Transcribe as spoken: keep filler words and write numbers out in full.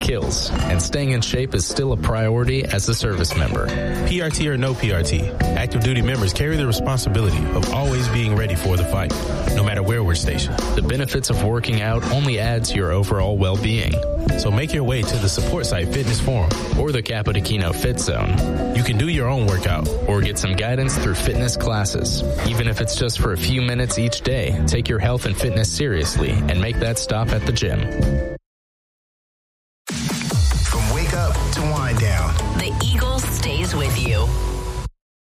kills, and staying in shape is still a priority as a service member. P R T or no P R T, active duty members carry the responsibility of always being ready for the fight, no matter where we're stationed. The benefits of working out only add to your overall well-being. So make your way to the support site Fitness Forum or the Capodichino Fit Zone. You can do your own workout or get some guidance through fitness classes. Even if it's just for a few minutes each day, take your health and fitness seriously and make that stop at the gym.